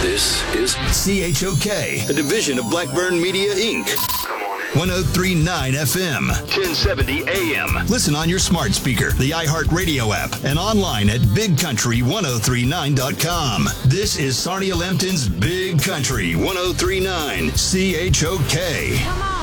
This is CHOK, a division of Blackburn Media, Inc. 1039 FM, 1070 AM. Listen on your smart speaker, the iHeartRadio app, and online at bigcountry1039.com. This is Sarnia Lempton's Big Country 1039 CHOK. Come on.